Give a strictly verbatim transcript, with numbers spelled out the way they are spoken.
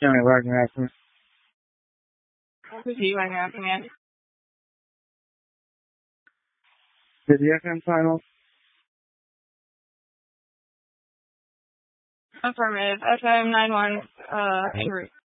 County Wagon Accident. Proceed, Wagon Accident. Did the F M final? Affirmative. F M nine one, uh, en route.